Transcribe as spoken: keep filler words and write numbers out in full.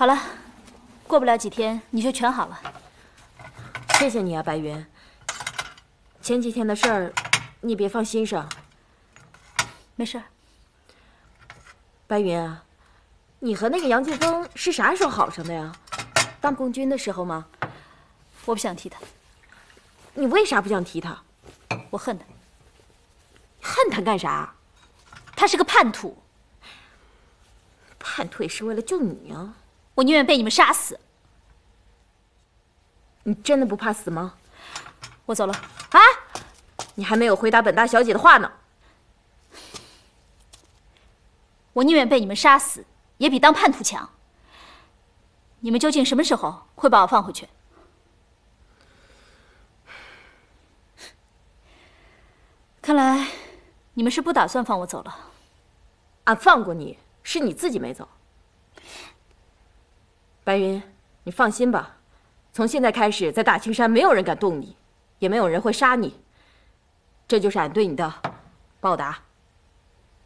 好了，过不了几天你就全好了。 谢谢你啊，白云。前几天的事儿，你别放心上。 没事。 白云啊，你和那个杨劲峰是啥时候好上的呀？当共军的时候吗？ 我不想提他。 你为啥不想提他？ 我恨他。 恨他干啥？ 他是个叛徒。 叛徒也是为了救你啊！ 我宁愿被你们杀死。 你真的不怕死吗？ 我走了。 啊！你还没有回答本大小姐的话呢。 我宁愿被你们杀死，也比当叛徒强。你们究竟什么时候会把我放回去？看来你们是不打算放我走了。 俺放过你，是你自己没走。白云，你放心吧，从现在开始，在大青山没有人敢动你，也没有人会杀你。这就是俺对你的报答。